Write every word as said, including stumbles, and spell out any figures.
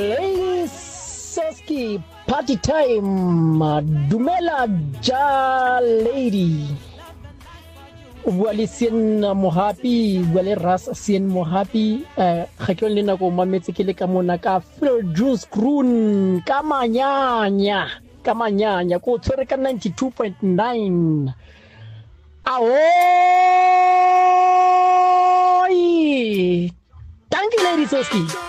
Ladies Soski party time. Dumela ja lady. Wale sien mo happy, wale ras sien mo happy. Eh khakyon le nako mametse ke le ka mona ka Phil Juice Groon ka manyanya. Ka manyanya ko tshwere ka ninety-two point nine. Ahoy! Thank you, Lady Soski.